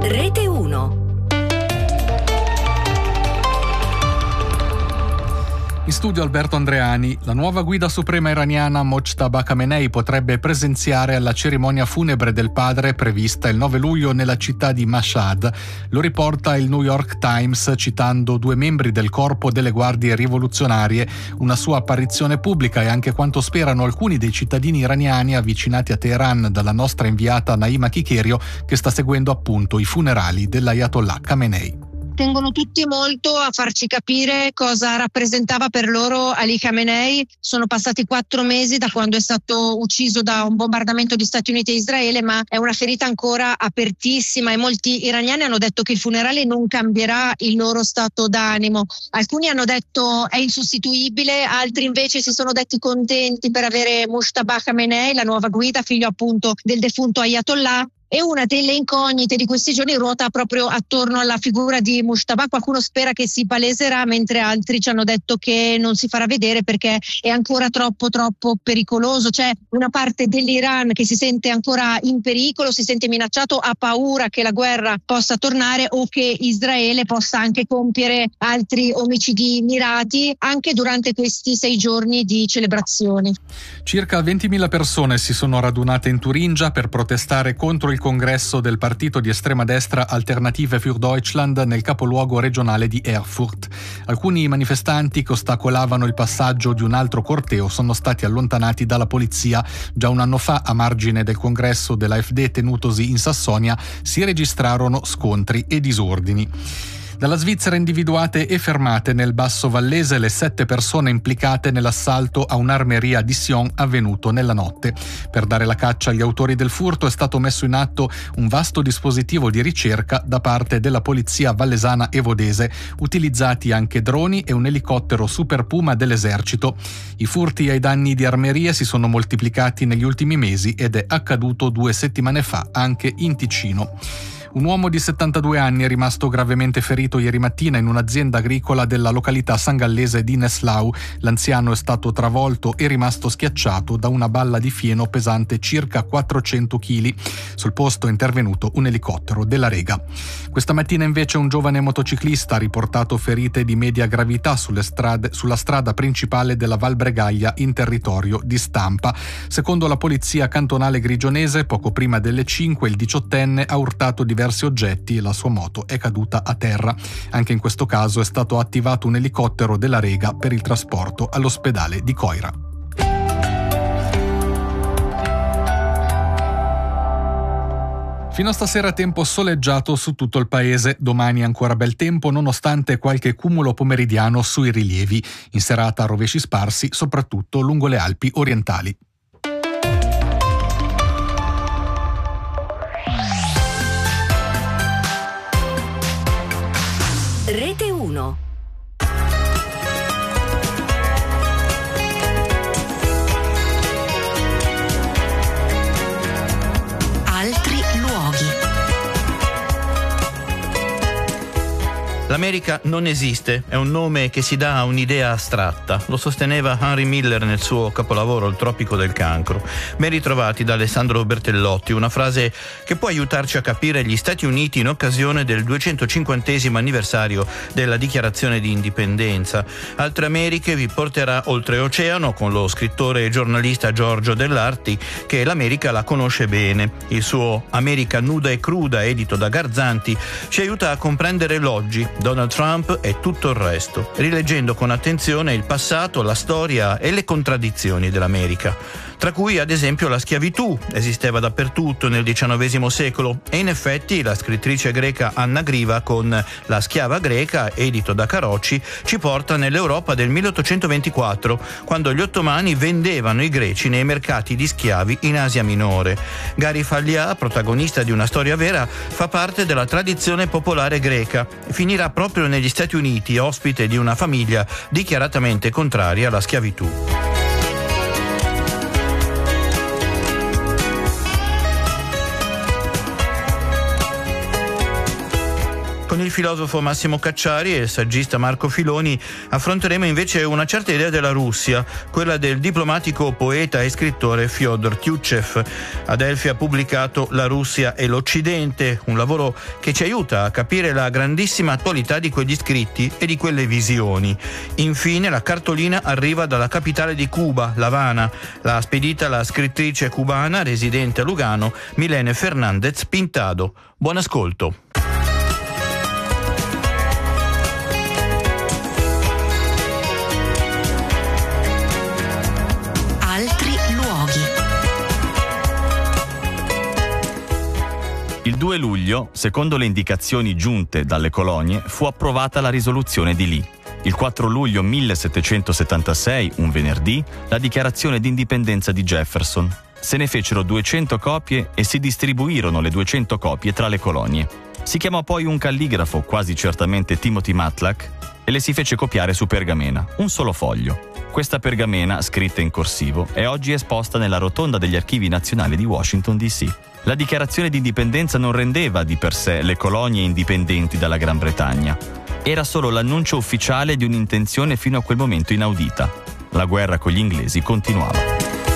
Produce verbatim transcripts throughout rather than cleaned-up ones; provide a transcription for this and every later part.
Rete uno. In studio Alberto Andreani. La nuova guida suprema iraniana Mojtaba Khamenei potrebbe presenziare alla cerimonia funebre del padre prevista il nove luglio nella città di Mashhad. Lo riporta il New York Times citando due membri del corpo delle guardie rivoluzionarie, una sua apparizione pubblica e anche quanto sperano alcuni dei cittadini iraniani avvicinati a Teheran dalla nostra inviata Naima Chicherio, che sta seguendo appunto i funerali dell'Ayatollah Khamenei. Tengono tutti molto a farci capire cosa rappresentava per loro Ali Khamenei. Sono passati quattro mesi da quando è stato ucciso da un bombardamento di Stati Uniti e Israele, ma è una ferita ancora apertissima e molti iraniani hanno detto che il funerale non cambierà il loro stato d'animo. Alcuni hanno detto è insostituibile, altri invece si sono detti contenti per avere Mojtaba Khamenei, la nuova guida, figlio appunto del defunto Ayatollah. E una delle incognite di questi giorni ruota proprio attorno alla figura di Mojtaba. Qualcuno spera che si paleserà, mentre altri ci hanno detto che non si farà vedere perché è ancora troppo troppo pericoloso. C'è una parte dell'Iran che si sente ancora in pericolo, si sente minacciato, ha paura che la guerra possa tornare o che Israele possa anche compiere altri omicidi mirati anche durante questi sei giorni di celebrazioni. Circa ventimila persone si sono radunate in Turingia per protestare contro il il congresso del partito di estrema destra Alternative für Deutschland nel capoluogo regionale di Erfurt. Alcuni manifestanti che ostacolavano il passaggio di un altro corteo sono stati allontanati dalla polizia. Già un anno fa, a margine del congresso dell'AfD tenutosi in Sassonia, si registrarono scontri e disordini. Dalla Svizzera individuate e fermate nel Basso Vallese le sette persone implicate nell'assalto a un'armeria di Sion avvenuto nella notte. Per dare la caccia agli autori del furto è stato messo in atto un vasto dispositivo di ricerca da parte della polizia vallesana e vodese, utilizzati anche droni e un elicottero Super Puma dell'esercito. I furti ai danni di armerie si sono moltiplicati negli ultimi mesi ed è accaduto due settimane fa anche in Ticino. Un uomo di settantadue anni è rimasto gravemente ferito ieri mattina in un'azienda agricola della località sangallese di Neslau. L'anziano è stato travolto e rimasto schiacciato da una balla di fieno pesante circa quattrocento chili. Sul posto è intervenuto un elicottero della Rega. Questa mattina invece un giovane motociclista ha riportato ferite di media gravità sulle strade, sulla strada principale della Val Bregaglia in territorio di Stampa. Secondo la polizia cantonale grigionese, poco prima delle cinque il diciottenne ha urtato diversi oggetti e la sua moto è caduta a terra. Anche in questo caso è stato attivato un elicottero della Rega per il trasporto all'ospedale di Coira. Fino a stasera tempo soleggiato su tutto il paese, domani ancora bel tempo nonostante qualche cumulo pomeridiano sui rilievi. In serata rovesci sparsi soprattutto lungo le Alpi orientali. Rete uno. Altri luoghi. L'America non esiste, è un nome che si dà a un'idea astratta. Lo sosteneva Henry Miller nel suo capolavoro Il tropico del cancro. Ben ritrovati da Alessandro Bertellotti, una frase che può aiutarci a capire gli Stati Uniti in occasione del duecentocinquantesimo anniversario della dichiarazione di indipendenza. Altre Americhe vi porterà oltreoceano con lo scrittore e giornalista Giorgio Dell'Arti, che l'America la conosce bene. Il suo America nuda e cruda, edito da Garzanti, ci aiuta a comprendere l'oggi, Donald Trump e tutto il resto, rileggendo con attenzione il passato, la storia e le contraddizioni dell'America, tra cui ad esempio la schiavitù. Esisteva dappertutto nel diciannovesimo secolo e in effetti la scrittrice greca Anna Griva con La schiava greca, edito da Carocci, ci porta nell'Europa del milleottocentoventiquattro, quando gli ottomani vendevano i greci nei mercati di schiavi in Asia Minore. Gari Fallia, protagonista di una storia vera, fa parte della tradizione popolare greca e finirà proprio negli Stati Uniti, ospite di una famiglia dichiaratamente contraria alla schiavitù. Con il filosofo Massimo Cacciari e il saggista Marco Filoni affronteremo invece una certa idea della Russia, quella del diplomatico, poeta e scrittore Fyodor Tyutchev. Adelphi ha pubblicato La Russia e l'Occidente, un lavoro che ci aiuta a capire la grandissima attualità di quegli scritti e di quelle visioni. Infine la cartolina arriva dalla capitale di Cuba, L'Havana. L'ha spedita la scrittrice cubana residente a Lugano, Milene Fernandez Pintado. Buon ascolto. Il due luglio, secondo le indicazioni giunte dalle colonie, fu approvata la risoluzione di Lee. Il quattro luglio millesettecentosettantasei, un venerdì, la dichiarazione di indipendenza di Jefferson. Se ne fecero duecento copie e si distribuirono le duecento copie tra le colonie. Si chiamò poi un calligrafo, quasi certamente Timothy Matlack, e le si fece copiare su pergamena, un solo foglio. Questa pergamena, scritta in corsivo, è oggi esposta nella rotonda degli archivi nazionali di Washington D C. La dichiarazione di indipendenza non rendeva di per sé le colonie indipendenti dalla Gran Bretagna. Era solo l'annuncio ufficiale di un'intenzione fino a quel momento inaudita. La guerra con gli inglesi continuava.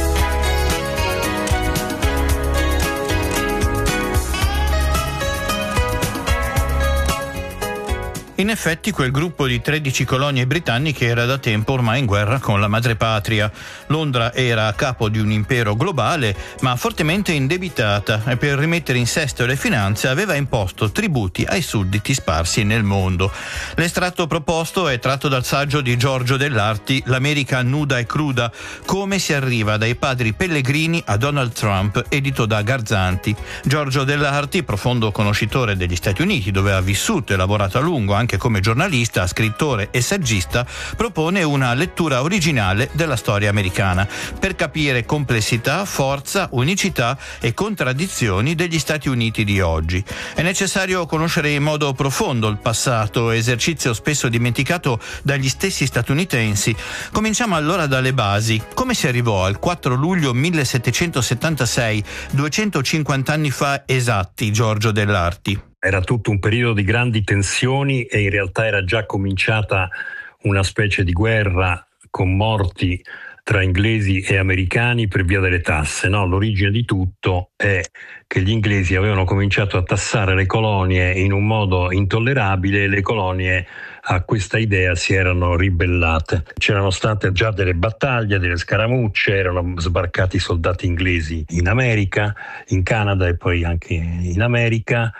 In effetti quel gruppo di tredici colonie britanniche era da tempo ormai in guerra con la madrepatria. Londra era a capo di un impero globale, ma fortemente indebitata, e per rimettere in sesto le finanze aveva imposto tributi ai sudditi sparsi nel mondo. L'estratto proposto è tratto dal saggio di Giorgio Dell'Arti, L'America nuda e cruda, come si arriva dai padri pellegrini a Donald Trump, edito da Garzanti. Giorgio Dell'Arti, profondo conoscitore degli Stati Uniti, dove ha vissuto e lavorato a lungo anche come giornalista, scrittore e saggista, propone una lettura originale della storia americana per capire complessità, forza, unicità e contraddizioni degli Stati Uniti di oggi. È necessario conoscere in modo profondo il passato, esercizio spesso dimenticato dagli stessi statunitensi. Cominciamo allora dalle basi. Come si arrivò al quattro luglio millesettecentosettantasei, duecentocinquanta anni fa esatti, Giorgio Dell'Arti? Era tutto un periodo di grandi tensioni e in realtà era già cominciata una specie di guerra con morti tra inglesi e americani per via delle tasse, no? L'origine di tutto è che gli inglesi avevano cominciato a tassare le colonie in un modo intollerabile e le colonie a questa idea si erano ribellate. C'erano state già delle battaglie, delle scaramucce, erano sbarcati soldati inglesi in America, in Canada e poi anche in America,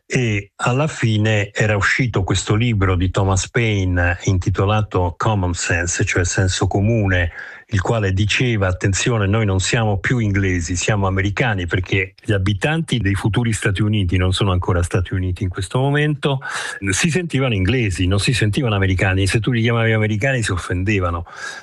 e alla fine era uscito questo libro di Thomas Paine intitolato Common Sense, cioè senso comune, il quale diceva: attenzione, noi non siamo più inglesi, siamo americani, perché gli abitanti dei futuri Stati Uniti, non sono ancora Stati Uniti in questo momento, si sentivano inglesi, non si sentivano americani. Se tu li chiamavi americani si offendevano.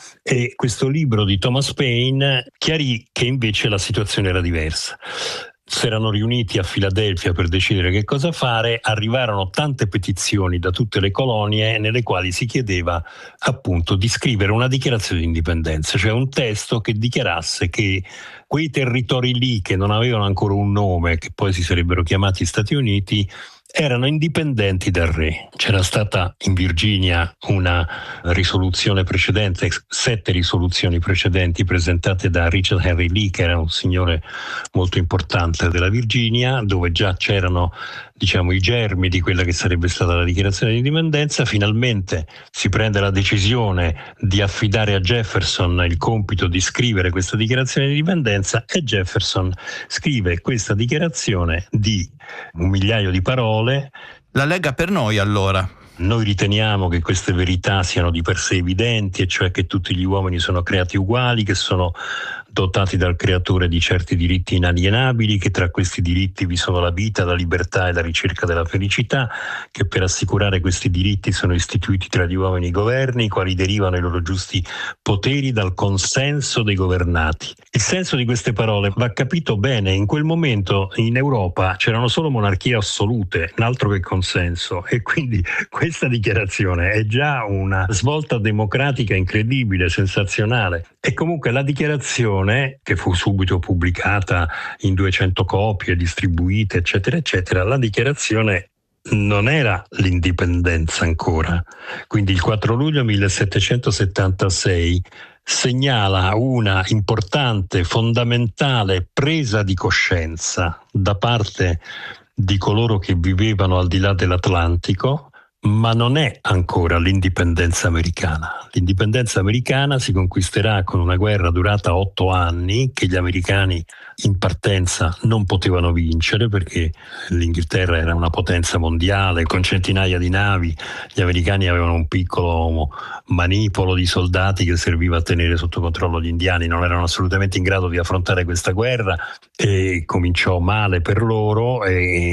E questo libro di Thomas Paine chiarì che invece la situazione era diversa. Si erano riuniti a Filadelfia per decidere che cosa fare, arrivarono tante petizioni da tutte le colonie nelle quali si chiedeva appunto di scrivere una dichiarazione di indipendenza, cioè un testo che dichiarasse che quei territori lì che non avevano ancora un nome, che poi si sarebbero chiamati Stati Uniti, erano indipendenti dal re. C'era stata in Virginia una risoluzione precedente, sette risoluzioni precedenti presentate da Richard Henry Lee, che era un signore molto importante della Virginia, dove già c'erano, diciamo, i germi di quella che sarebbe stata la dichiarazione di indipendenza. Finalmente si prende la decisione di affidare a Jefferson il compito di scrivere questa dichiarazione di indipendenza e Jefferson scrive questa dichiarazione di un migliaio di parole. La lega per noi, allora. Noi riteniamo che queste verità siano di per sé evidenti, e cioè che tutti gli uomini sono creati uguali, che sono dotati dal creatore di certi diritti inalienabili, che tra questi diritti vi sono la vita, la libertà e la ricerca della felicità, che per assicurare questi diritti sono istituiti tra gli uomini i governi, i quali derivano i loro giusti poteri dal consenso dei governati. Il senso di queste parole va capito bene. In quel momento in Europa c'erano solo monarchie assolute, altro che consenso, e quindi questa dichiarazione è già una svolta democratica incredibile, sensazionale. E comunque la dichiarazione, che fu subito pubblicata in duecento copie, distribuite, eccetera, eccetera, la dichiarazione non era l'indipendenza ancora. Quindi il quattro luglio millesettecentosettantasei segnala una importante, fondamentale presa di coscienza da parte di coloro che vivevano al di là dell'Atlantico, ma non è ancora l'indipendenza americana. L'indipendenza americana si conquisterà con una guerra durata otto anni che gli americani in partenza non potevano vincere, perché l'Inghilterra era una potenza mondiale con centinaia di navi, gli americani avevano un piccolo manipolo di soldati che serviva a tenere sotto controllo gli indiani, non erano assolutamente in grado di affrontare questa guerra e cominciò male per loro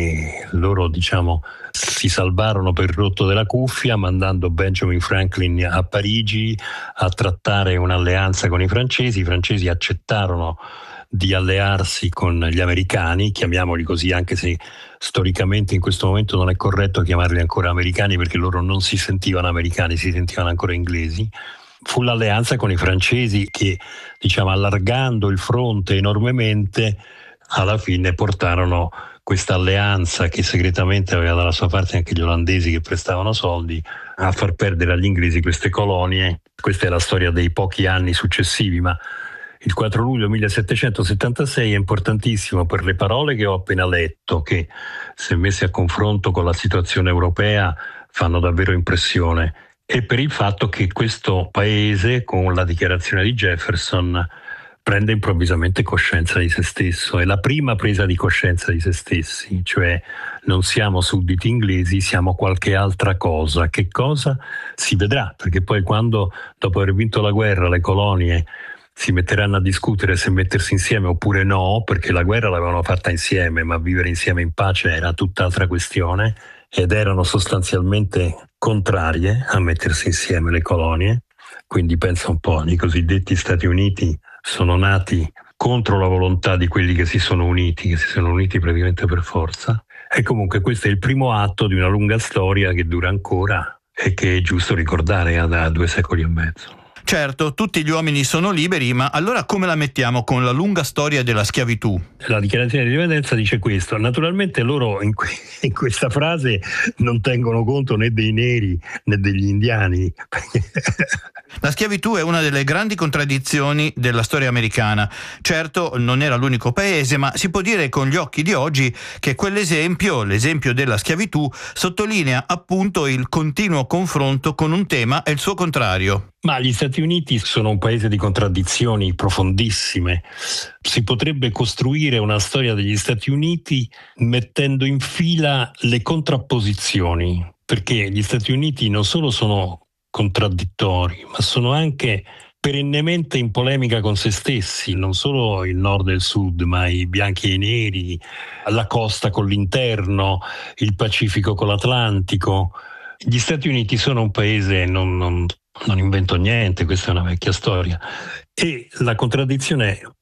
e loro, diciamo, si salvarono per il rotto della cuffia mandando Benjamin Franklin a Parigi a trattare un'alleanza con i francesi. I francesi accettarono di allearsi con gli americani, chiamiamoli così, anche se storicamente in questo momento non è corretto chiamarli ancora americani perché loro non si sentivano americani, si sentivano ancora inglesi. Fu l'alleanza con i francesi che, diciamo, allargando il fronte enormemente, alla fine portarono questa alleanza, che segretamente aveva dalla sua parte anche gli olandesi che prestavano soldi, a far perdere agli inglesi queste colonie. Questa è la storia dei pochi anni successivi, ma il quattro luglio millesettecentosettantasei è importantissimo per le parole che ho appena letto, che se messe a confronto con la situazione europea fanno davvero impressione, e per il fatto che questo paese, con la dichiarazione di Jefferson, prende improvvisamente coscienza di se stesso. È la prima presa di coscienza di se stessi, cioè non siamo sudditi inglesi, siamo qualche altra cosa. Che cosa? Si vedrà, perché poi quando, dopo aver vinto la guerra, le colonie si metteranno a discutere se mettersi insieme oppure no, perché la guerra l'avevano fatta insieme, ma vivere insieme in pace era tutt'altra questione, ed erano sostanzialmente contrarie a mettersi insieme le colonie. Quindi pensa un po', i cosiddetti Stati Uniti sono nati contro la volontà di quelli che si sono uniti, che si sono uniti praticamente per forza. E comunque questo è il primo atto di una lunga storia che dura ancora e che è giusto ricordare da due secoli e mezzo. Certo, tutti gli uomini sono liberi, ma allora come la mettiamo con la lunga storia della schiavitù? La dichiarazione di indipendenza dice questo. Naturalmente loro in, que- in questa frase non tengono conto né dei neri né degli indiani. La schiavitù è una delle grandi contraddizioni della storia americana. Certo, non era l'unico paese, ma si può dire con gli occhi di oggi che quell'esempio, l'esempio della schiavitù, sottolinea appunto il continuo confronto con un tema e il suo contrario. Ma gli Stati Uniti sono un paese di contraddizioni profondissime. Si potrebbe costruire una storia degli Stati Uniti mettendo in fila le contrapposizioni, perché gli Stati Uniti non solo sono contraddittori, ma sono anche perennemente in polemica con se stessi, non solo il nord e il sud, ma i bianchi e i neri, la costa con l'interno, il Pacifico con l'Atlantico. Gli Stati Uniti sono un paese, non, non, non invento niente, questa è una vecchia storia, e la contraddizione